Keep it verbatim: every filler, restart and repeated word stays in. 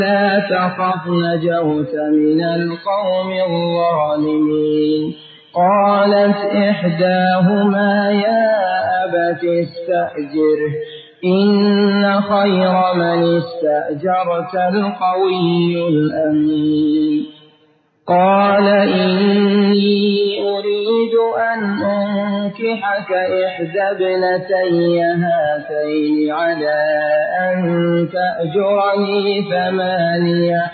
لا تخف نجوت من القوم الظالمين. قالت إحداهما يا أبت استأجره إن خير من استأجرت القوي الأمين. قال إني أريد أن أنكحك إحدى ابنتي هاتين على أن تأجرني ثمانية